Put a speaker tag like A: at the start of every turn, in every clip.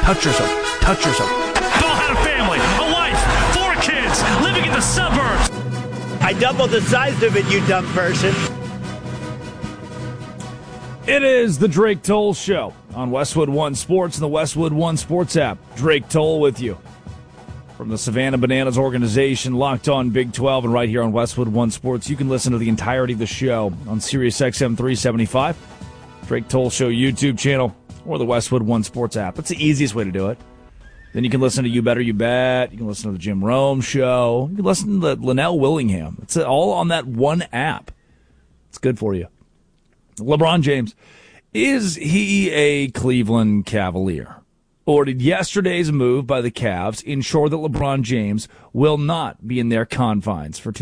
A: Touch yourself. Touch yourself.
B: Bill had a family, a wife, 4 kids, living in the suburbs.
C: I doubled the size of it, you dumb person.
A: It is the Drake Toll Show on Westwood One Sports and the Westwood One Sports app. Drake Toll with you from the Savannah Bananas organization, Locked On Big 12, and right here on Westwood One Sports. You can listen to the entirety of the show on SiriusXM 375, Drake Toll Show YouTube channel, or the Westwood One Sports app. It's the easiest way to do it. Then you can listen to You Better You Bet. You can listen to the Jim Rome Show. You can listen to Linnell Willingham. It's all on that one app. It's good for you. LeBron James, is he a Cleveland Cavalier? Or did yesterday's move by the Cavs ensure that LeBron James will not be in their confines for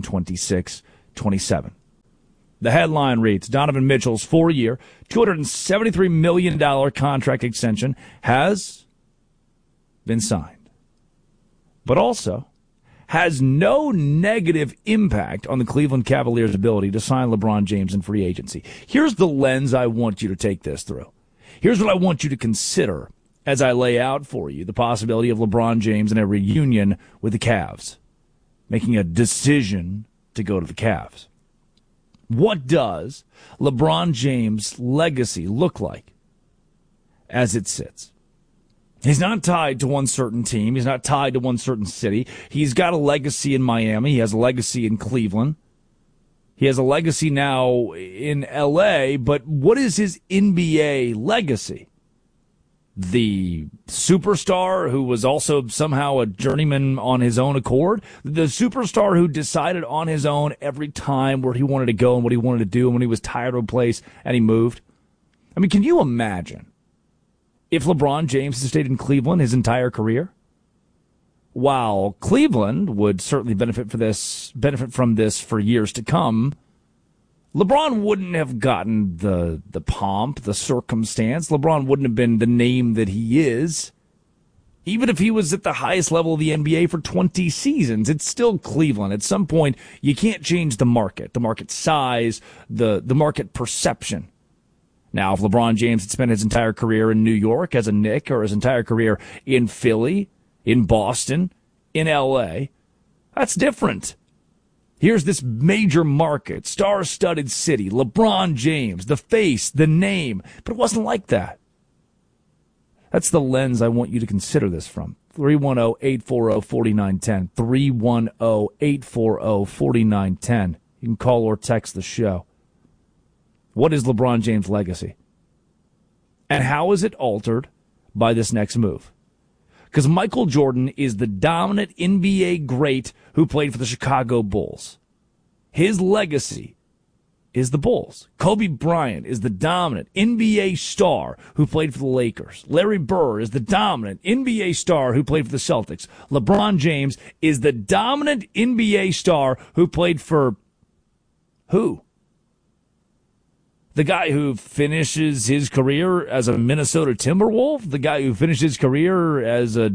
A: 2026-27? The headline reads, Donovan Mitchell's 4-year, $273 million contract extension has been signed, but also has no negative impact on the Cleveland Cavaliers' ability to sign LeBron James in free agency. Here's the lens I want you to take this through. Here's what I want you to consider as I lay out for you the possibility of LeBron James in a reunion with the Cavs, making a decision to go to the Cavs. What does LeBron James' legacy look like as it sits? He's not tied to one certain team. He's not tied to one certain city. He's got a legacy in Miami. He has a legacy in Cleveland. He has a legacy now in L.A., but what is his NBA legacy? The superstar who was also somehow a journeyman on his own accord? The superstar who decided on his own every time where he wanted to go and what he wanted to do, and when he was tired of a place and he moved? I mean, can you imagine if LeBron James had stayed in Cleveland his entire career? While Cleveland would certainly benefit from this for years to come, LeBron wouldn't have gotten the pomp, the circumstance. LeBron wouldn't have been the name that he is. Even if he was at the highest level of the NBA for 20 seasons, it's still Cleveland. At some point, you can't change the market size, the market perception. Now, if LeBron James had spent his entire career in New York as a Knick, or his entire career in Philly, in Boston, in L.A., that's different. Here's this major market, star-studded city, LeBron James, the face, the name, but it wasn't like that. That's the lens I want you to consider this from. 310-840-4910, 310-840-4910. You can call or text the show. What is LeBron James' legacy? And how is it altered by this next move? Because Michael Jordan is the dominant NBA great who played for the Chicago Bulls. His legacy is the Bulls. Kobe Bryant is the dominant NBA star who played for the Lakers. Larry Bird is the dominant NBA star who played for the Celtics. LeBron James is the dominant NBA star who played for who? The guy who finishes his career as a Minnesota Timberwolf? The guy who finished his career as a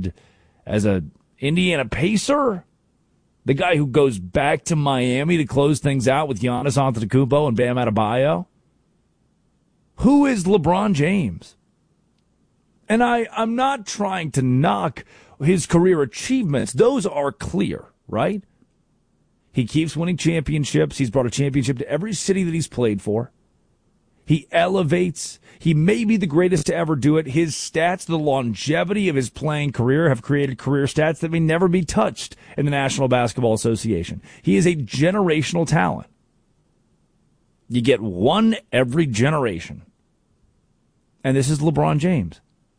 A: Indiana Pacer? The guy who goes back to Miami to close things out with Giannis Antetokounmpo and Bam Adebayo? Who is LeBron James? And I'm not trying to knock his career achievements. Those are clear, right? He keeps winning championships. He's brought a championship to every city that he's played for. He elevates. He may be the greatest to ever do it. His stats, the longevity of his playing career, have created career stats that may never be touched in the National Basketball Association. He is a generational talent. You get one every generation. And this is LeBron James.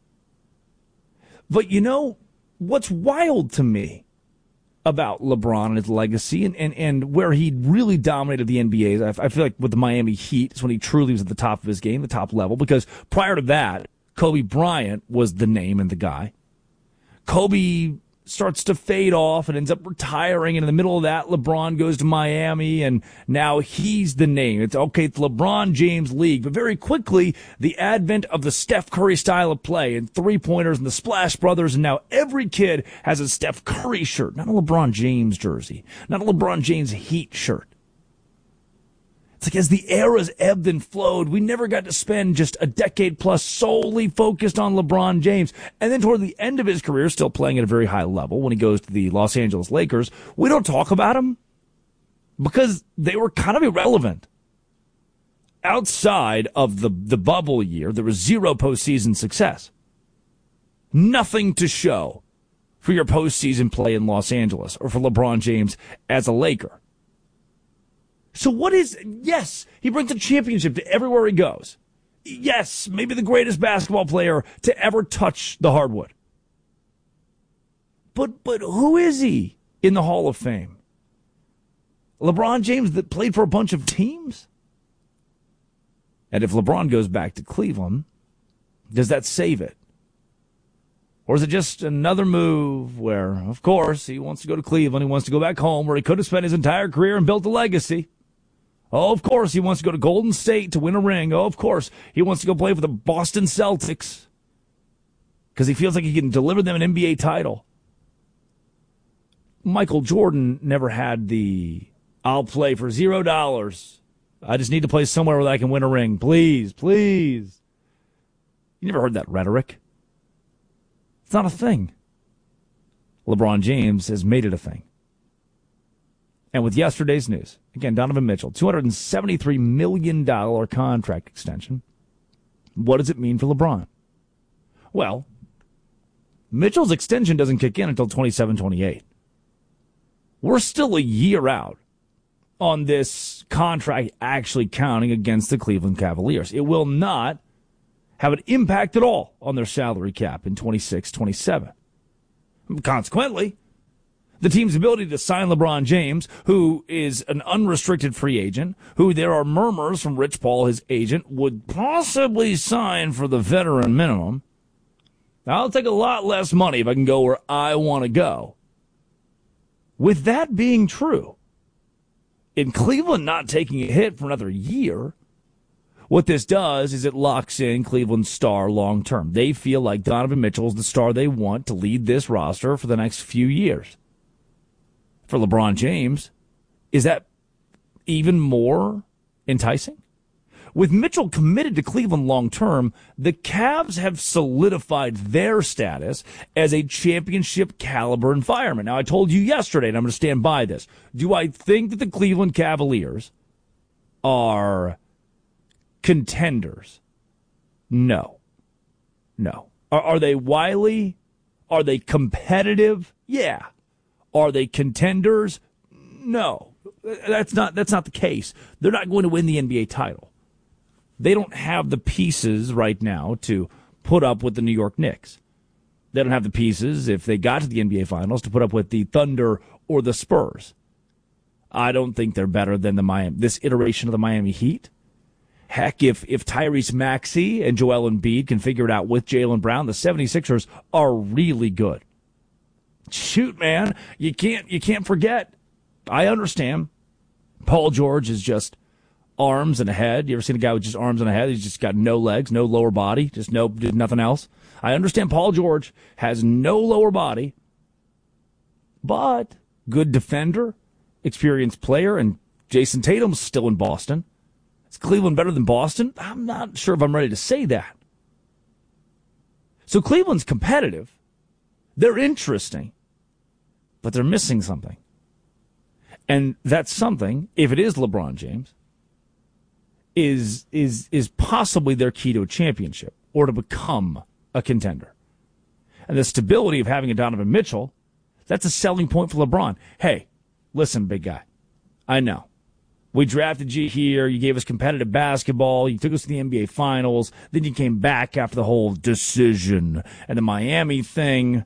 A: But you know, what's wild to me about LeBron and his legacy and where he really dominated the NBA. I feel like with the Miami Heat is when he truly was at the top of his game, the top level, because prior to that, Kobe Bryant was the name and the guy. Kobe starts to fade off and ends up retiring, and in the middle of that, LeBron goes to Miami, and now he's the name. It's LeBron James League. But very quickly, the advent of the Steph Curry style of play and three-pointers and the Splash Brothers, and now every kid has a Steph Curry shirt, not a LeBron James jersey, not a LeBron James Heat shirt. It's like as the eras ebbed and flowed, we never got to spend just a decade plus solely focused on LeBron James. And then toward the end of his career, still playing at a very high level, when he goes to the Los Angeles Lakers, we don't talk about him because they were kind of irrelevant. Outside of the bubble year, there was zero postseason success. Nothing to show for your postseason play in Los Angeles or for LeBron James as a Laker. So yes, he brings a championship to everywhere he goes. Yes, maybe the greatest basketball player to ever touch the hardwood. But who is he in the Hall of Fame? LeBron James that played for a bunch of teams? And if LeBron goes back to Cleveland, does that save it? Or is it just another move where, of course, he wants to go to Cleveland, he wants to go back home where he could have spent his entire career and built a legacy? Oh, of course, he wants to go to Golden State to win a ring. Oh, of course, he wants to go play for the Boston Celtics because he feels like he can deliver them an NBA title. Michael Jordan never had the, I'll play for $0. I just need to play somewhere where I can win a ring. Please, please. You never heard that rhetoric. It's not a thing. LeBron James has made it a thing. And with yesterday's news, again, Donovan Mitchell, $273 million contract extension. What does it mean for LeBron? Well, Mitchell's extension doesn't kick in until 27-28. We're still a year out on this contract actually counting against the Cleveland Cavaliers. It will not have an impact at all on their salary cap in 26-27. Consequently, the team's ability to sign LeBron James, who is an unrestricted free agent, who there are murmurs from Rich Paul, his agent, would possibly sign for the veteran minimum. I'll take a lot less money if I can go where I want to go. With that being true, in Cleveland not taking a hit for another year, what this does is it locks in Cleveland's star long term. They feel like Donovan Mitchell is the star they want to lead this roster for the next few years. For LeBron James, is that even more enticing? With Mitchell committed to Cleveland long term, the Cavs have solidified their status as a championship caliber environment. Now, I told you yesterday, and I'm going to stand by this. Do I think that the Cleveland Cavaliers are contenders? No. Are they wily? Are they competitive? Yeah. Are they contenders? No. That's not the case. They're not going to win the NBA title. They don't have the pieces right now to put up with the New York Knicks. They don't have the pieces, if they got to the NBA Finals, to put up with the Thunder or the Spurs. I don't think they're better than this iteration of the Miami Heat. Heck, if Tyrese Maxey and Joel Embiid can figure it out with Jaylen Brown, the 76ers are really good. Shoot, man, you can't forget. I understand. Paul George is just arms and a head. You ever seen a guy with just arms and a head? He's just got no legs, no lower body, just nothing else. I understand Paul George has no lower body, but good defender, experienced player, and Jason Tatum's still in Boston. Is Cleveland better than Boston? I'm not sure if I'm ready to say that. So Cleveland's competitive. They're interesting, but they're missing something. And that something, if it is LeBron James, is possibly their key to a championship or to become a contender. And the stability of having a Donovan Mitchell, that's a selling point for LeBron. Hey, listen, big guy, I know. We drafted you here. You gave us competitive basketball. You took us to the NBA Finals. Then you came back after the whole decision and the Miami thing.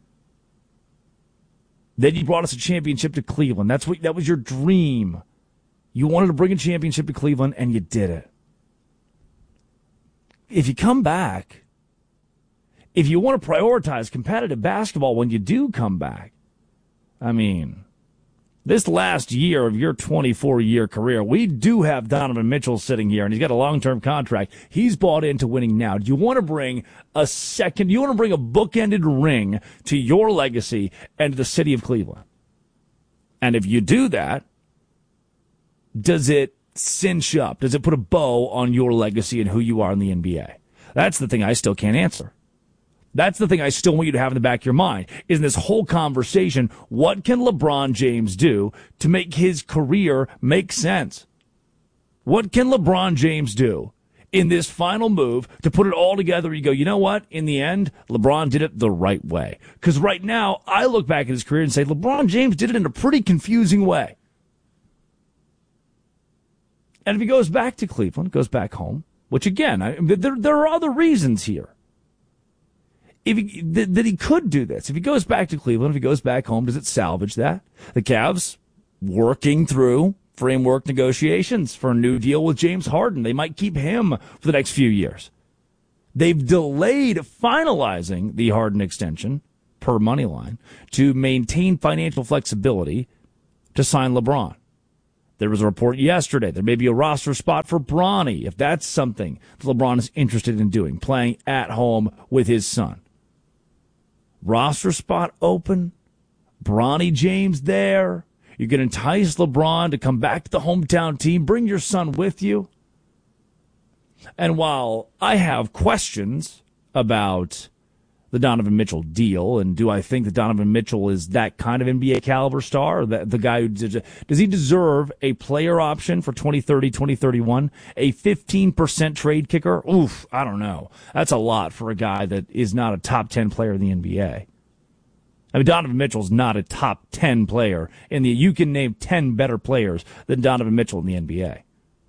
A: Then you brought us a championship to Cleveland. That was your dream. You wanted to bring a championship to Cleveland, and you did it. If you come back, if you want to prioritize competitive basketball when you do come back, I mean, this last year of your 24-year career, we do have Donovan Mitchell sitting here, and he's got a long-term contract. He's bought into winning now. Do you want to bring a bookended ring to your legacy and to the city of Cleveland? And if you do that, does it cinch up? Does it put a bow on your legacy and who you are in the NBA? That's the thing I still can't answer. That's the thing I still want you to have in the back of your mind, is in this whole conversation, what can LeBron James do to make his career make sense? What can LeBron James do in this final move to put it all together? You go, you know what? In the end, LeBron did it the right way. Because right now, I look back at his career and say, LeBron James did it in a pretty confusing way. And if he goes back to Cleveland, goes back home, which again, there are other reasons here. That he could do this. If he goes back to Cleveland, if he goes back home, does it salvage that? The Cavs working through framework negotiations for a new deal with James Harden. They might keep him for the next few years. They've delayed finalizing the Harden extension per Moneyline to maintain financial flexibility to sign LeBron. There was a report yesterday. There may be a roster spot for Bronny, if that's something that LeBron is interested in doing, playing at home with his son. Roster spot open. Bronny James there. You can entice LeBron to come back to the hometown team. Bring your son with you. And while I have questions about the Donovan Mitchell deal, and do I think that Donovan Mitchell is that kind of NBA caliber star, or the guy who does he deserve a player option for 2030, 2031, a 15% trade kicker? Oof, I don't know. That's a lot for a guy that is not a top 10 player in the NBA. I mean, Donovan Mitchell's not a top 10 player in the. You can name 10 better players than Donovan Mitchell in the NBA.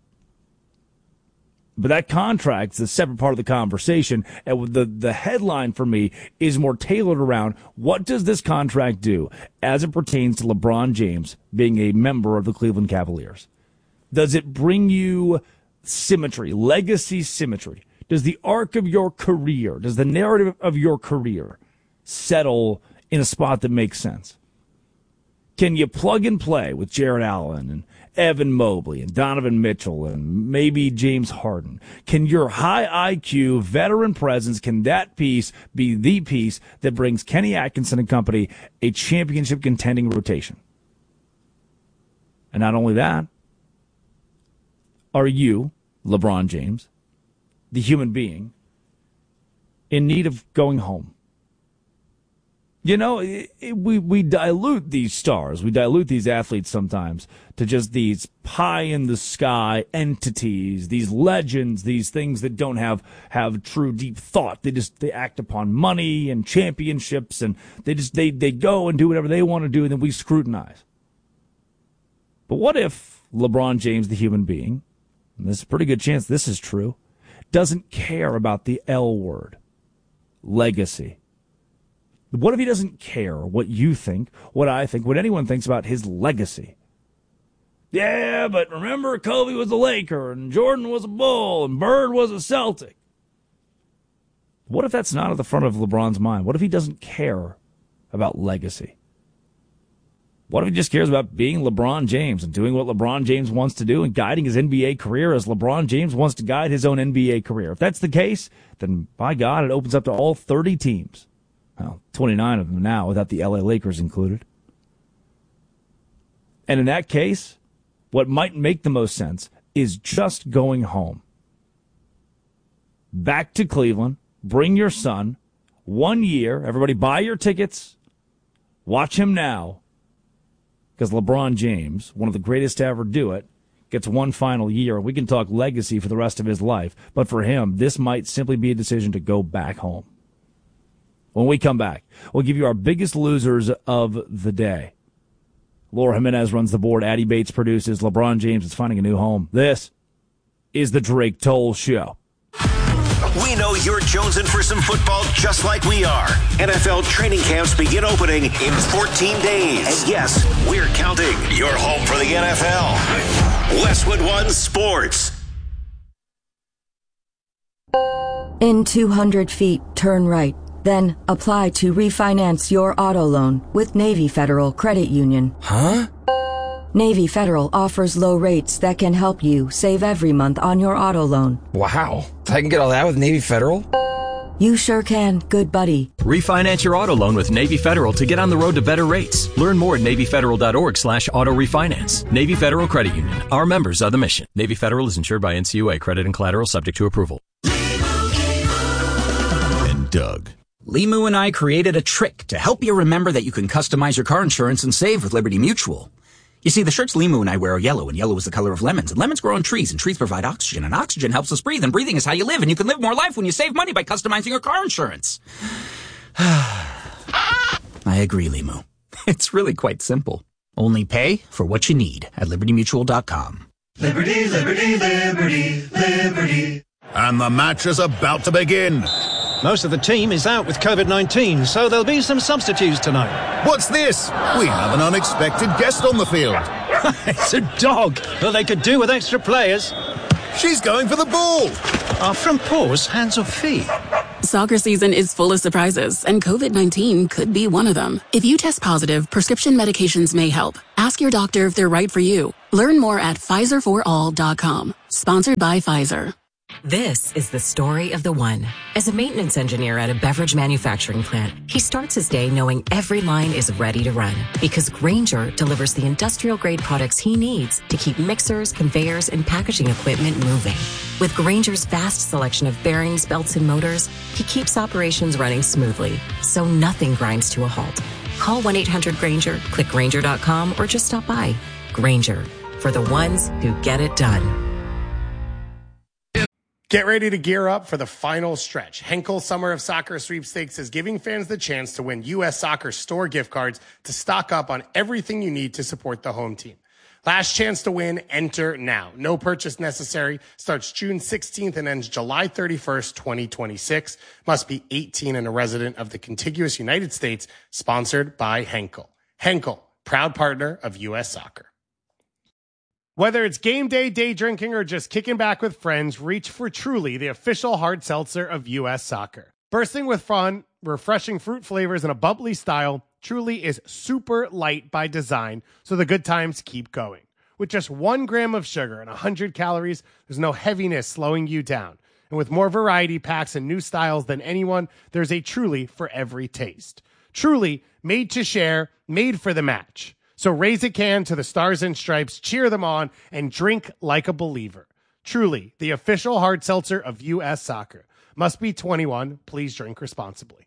A: But that contract's a separate part of the conversation, and the headline for me is more tailored around what does this contract do as it pertains to LeBron James being a member of the Cleveland Cavaliers? Does it bring you symmetry, legacy symmetry? Does the arc of your career, does the narrative of your career settle in a spot that makes sense? Can you plug and play with Jarrett Allen and Evan Mobley and Donovan Mitchell and maybe James Harden? Can your high IQ veteran presence, can that piece be the piece that brings Kenny Atkinson and company a championship contending rotation? And not only that, are you, LeBron James, the human being, in need of going home? You know, we dilute these stars. We dilute these athletes sometimes to just these pie-in-the-sky entities, these legends, these things that don't have true deep thought. They act upon money and championships, and they go and do whatever they want to do, and then we scrutinize. But what if LeBron James, the human being, and there's a pretty good chance this is true, doesn't care about the L word, legacy? What if he doesn't care what you think, what I think, what anyone thinks about his legacy? Yeah, but remember, Kobe was a Laker, and Jordan was a Bull, and Bird was a Celtic. What if that's not at the front of LeBron's mind? What if he doesn't care about legacy? What if he just cares about being LeBron James and doing what LeBron James wants to do and guiding his NBA career as LeBron James wants to guide his own NBA career? If that's the case, then by God, it opens up to all 30 teams. Well, 29 of them now, without the LA Lakers included. And in that case, what might make the most sense is just going home. Back to Cleveland, bring your son, 1 year, everybody buy your tickets, watch him now, because LeBron James, one of the greatest to ever do it, gets one final year. We can talk legacy for the rest of his life, but for him, this might simply be a decision to go back home. When we come back, we'll give you our biggest losers of the day. Laura Jimenez runs the board. Addie Bates produces. LeBron James is finding a new home. This is the Drake Toll Show.
D: We know you're jonesing for some football just like we are. NFL training camps begin opening in 14 days. And yes, we're counting. You're home for the NFL. Westwood One Sports.
E: In 200 feet, turn right. Then apply to refinance your auto loan with Navy Federal Credit Union.
F: Huh?
E: Navy Federal offers low rates that can help you save every month on your auto loan.
F: Wow. I can get all that with Navy Federal?
E: You sure can, good buddy.
F: Refinance your auto loan with Navy Federal to get on the road to better rates. Learn more at NavyFederal.org/auto refinance. Navy Federal Credit Union. Our members are the mission. Navy Federal is insured by NCUA. Credit and collateral subject to approval.
G: And Doug.
H: Limu and I created a trick to help you remember that you can customize your car insurance and save with Liberty Mutual. You see, the shirts Limu and I wear are yellow, and yellow is the color of lemons, and lemons grow on trees, and trees provide oxygen, and oxygen helps us breathe, and breathing is how you live, and you can live more life when you save money by customizing your car insurance. I agree, Limu. It's really quite simple. Only pay for what you need at LibertyMutual.com.
I: Liberty, liberty, liberty, liberty.
G: And the match is about to begin.
J: Most of the team is out with COVID-19, so there'll be some substitutes tonight.
G: What's this? We have an unexpected guest on the field.
J: It's a dog. Well, they could do with extra players.
G: She's going for the ball.
J: Are front paws hands or feet?
K: Soccer season is full of surprises, and COVID-19 could be one of them. If you test positive, prescription medications may help. Ask your doctor if they're right for you. Learn more at PfizerForAll.com. Sponsored by Pfizer.
L: This is the story of the one. As a maintenance engineer at a beverage manufacturing plant, he starts his day knowing every line is ready to run because Grainger delivers the industrial-grade products he needs to keep mixers, conveyors, and packaging equipment moving. With Grainger's vast selection of bearings, belts, and motors, he keeps operations running smoothly, so nothing grinds to a halt. Call 1-800-GRAINGER, click Grainger.com, or just stop by. Grainger, for the ones who get it done.
M: Get ready to gear up for the final stretch. Henkel Summer of Soccer Sweepstakes is giving fans the chance to win U.S. Soccer store gift cards to stock up on everything you need to support the home team. Last chance to win, enter now. No purchase necessary. Starts June 16th and ends July 31st, 2026. Must be 18 and a resident of the contiguous United States. Sponsored by Henkel. Henkel, proud partner of U.S. Soccer. Whether it's game day, day drinking, or just kicking back with friends, reach for Truly, the official hard seltzer of U.S. Soccer. Bursting with fun, refreshing fruit flavors, and a bubbly style, Truly is super light by design, so the good times keep going. With just 1 gram of sugar and 100 calories, there's no heaviness slowing you down. And with more variety packs and new styles than anyone, there's a Truly for every taste. Truly, made to share, made for the match. So raise a can to the Stars and Stripes, cheer them on, and drink like a believer. Truly, the official hard seltzer of U.S. Soccer. Must be 21. Please drink responsibly.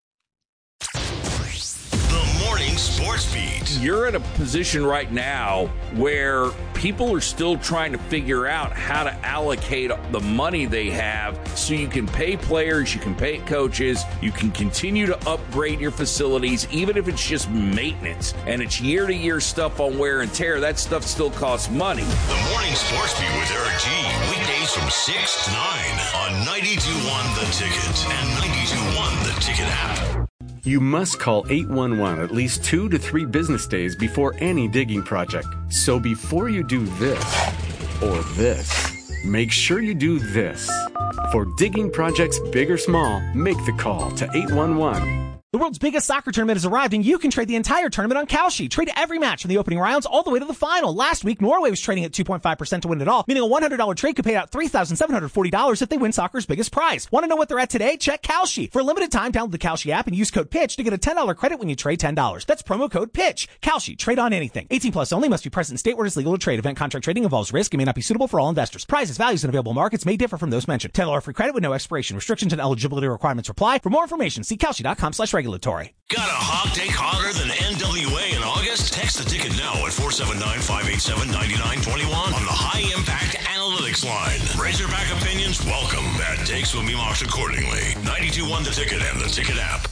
D: The Morning Sports Beat.
N: You're in a position right now where people are still trying to figure out how to allocate the money they have so you can pay players, you can pay coaches, you can continue to upgrade your facilities, even if it's just maintenance and it's year-to-year stuff on wear and tear. That stuff still costs money.
D: The Morning Sports Beat with Eric G. Weekdays from 6 to 9 on 92.1 The Ticket and 92.1 The Ticket app.
O: You must call 811 at least 2 to 3 business days before any digging project. So before you do this or this, make sure you do this. For digging projects big or small, make the call to 811.
P: The world's biggest soccer tournament has arrived, and you can trade the entire tournament on Kalshi. Trade every match from the opening rounds all the way to the final. Last week, Norway was trading at 2.5% to win it all, meaning a $100 trade could pay out $3,740 if they win soccer's biggest prize. Want to know what they're at today? Check Kalshi. For a limited time, download the Kalshi app and use code PITCH to get a $10 credit when you trade $10. That's promo code PITCH. Kalshi. Trade on anything. 18 plus only. Must be present in state where it's legal to trade. Event contract trading involves risk and may not be suitable for all investors. Prizes, values, and available markets may differ from those mentioned. $10 free credit with no expiration. Restrictions and eligibility requirements apply. For more information, see Kalshi.com/regulatory.
D: Got a hot take hotter than NWA in August? Text the ticket now at 479-587-9921 on the High Impact Analytics line. Razorback opinions welcome. Bad takes will be mocked accordingly. 92.1 The Ticket and the Ticket app.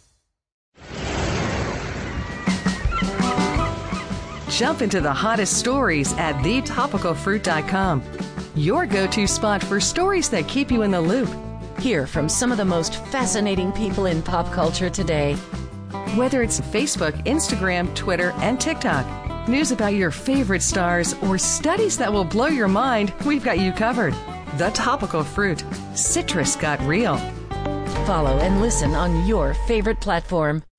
Q: Jump into the hottest stories at thetopicalfruit.com. Your go-to spot for stories that keep you in the loop.
R: Hear from some of the most fascinating people in pop culture today.
Q: Whether it's Facebook, Instagram, Twitter, and TikTok, news about your favorite stars, or studies that will blow your mind, we've got you covered. The Topical Fruit. Citrus got real.
R: Follow and listen on your favorite platform.